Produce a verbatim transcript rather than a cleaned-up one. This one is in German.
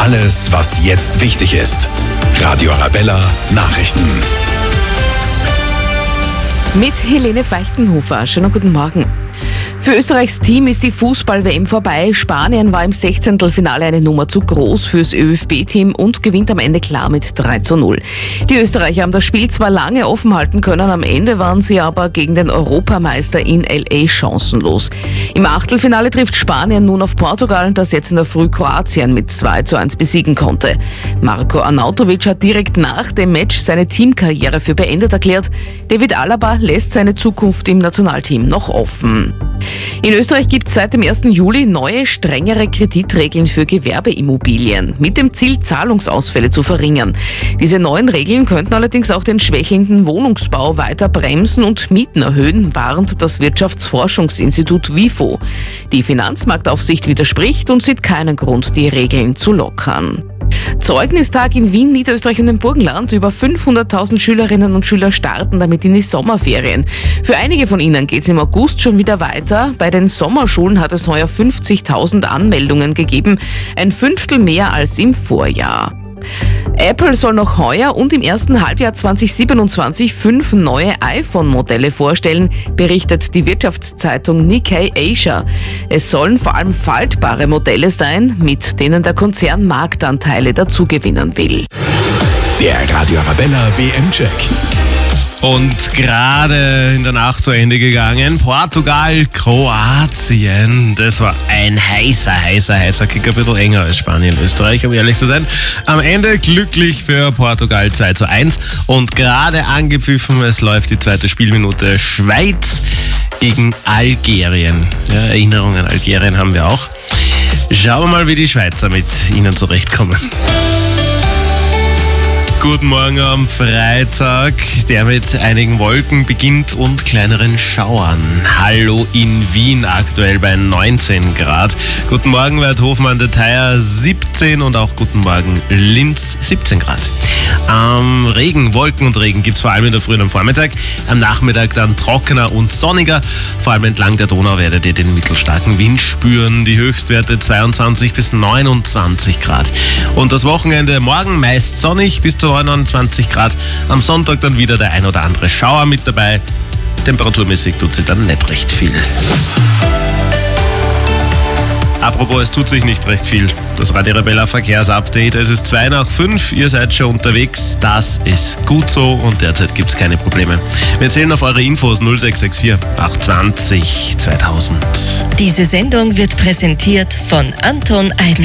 Alles, was jetzt wichtig ist. Radio Arabella Nachrichten. Mit Helene Feichtenhofer. Schönen guten Morgen. Für Österreichs Team ist die Fußball-W M vorbei. Spanien war im Sechzehntelfinale eine Nummer zu groß fürs Ö F B-Team und gewinnt am Ende klar mit drei zu null. Die Österreicher haben das Spiel zwar lange offen halten können, am Ende waren sie aber gegen den Europameister in L A chancenlos. Im Achtelfinale trifft Spanien nun auf Portugal, das jetzt in der Früh Kroatien mit zwei zu eins besiegen konnte. Marko Arnautovic hat direkt nach dem Match seine Teamkarriere für beendet erklärt. David Alaba lässt seine Zukunft im Nationalteam noch offen. In Österreich gibt es seit dem ersten Juli neue, strengere Kreditregeln für Gewerbeimmobilien, mit dem Ziel, Zahlungsausfälle zu verringern. Diese neuen Regeln könnten allerdings auch den schwächelnden Wohnungsbau weiter bremsen und Mieten erhöhen, warnt das Wirtschaftsforschungsinstitut WIFO. Die Finanzmarktaufsicht widerspricht und sieht keinen Grund, die Regeln zu lockern. Zeugnistag in Wien, Niederösterreich und dem Burgenland. Über fünfhunderttausend Schülerinnen und Schüler starten damit in die Sommerferien. Für einige von ihnen geht es im August schon wieder weiter. Bei den Sommerschulen hat es heuer fünfzigtausend Anmeldungen gegeben, ein Fünftel mehr als im Vorjahr. Apple soll noch heuer und im ersten Halbjahr zweitausendsiebenundzwanzig fünf neue iPhone-Modelle vorstellen, berichtet die Wirtschaftszeitung Nikkei Asia. Es sollen vor allem faltbare Modelle sein, mit denen der Konzern Marktanteile dazugewinnen will. Der Radio Arabella W M-Check. Und gerade in der Nacht zu Ende gegangen. Portugal, Kroatien. Das war ein heißer, heißer, heißer Kick. Ein bisschen enger als Spanien, Österreich, um ehrlich zu sein. Am Ende glücklich für Portugal zwei zu eins. Und gerade angepfiffen, es läuft die zweite Spielminute. Schweiz gegen Algerien. Ja, Erinnerungen an Algerien haben wir auch. Schauen wir mal, wie die Schweizer mit ihnen zurechtkommen. Guten Morgen am Freitag, der mit einigen Wolken beginnt und kleineren Schauern. Hallo in Wien, aktuell bei neunzehn Grad. Guten Morgen Werthofmann, der Theier siebzehn und auch guten Morgen Linz siebzehn Grad. Ähm, Regen, Wolken und Regen gibt es vor allem in der Früh und am Vormittag. Am Nachmittag dann trockener und sonniger. Vor allem entlang der Donau werdet ihr den mittelstarken Wind spüren. Die Höchstwerte zweiundzwanzig bis neunundzwanzig Grad. Und das Wochenende morgen meist sonnig bis zu neunundzwanzig Grad. Am Sonntag dann wieder der ein oder andere Schauer mit dabei. Temperaturmäßig tut sie dann nicht recht viel. Apropos, es tut sich nicht recht viel. Das Radio Arabella Verkehrsupdate. Es ist zwei nach fünf, ihr seid schon unterwegs. Das ist gut so und derzeit gibt es keine Probleme. Wir zählen auf eure Infos null sechs sechs vier acht zwei null zweitausend. Diese Sendung wird präsentiert von Anton Eibenstein.